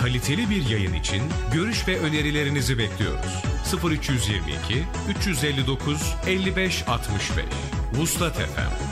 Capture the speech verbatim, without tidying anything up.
kaliteli bir yayın için görüş ve önerilerinizi bekliyoruz. sıfır üç yüz yirmi iki üç yüz elli dokuz elli beş altmış beş Vuslat F M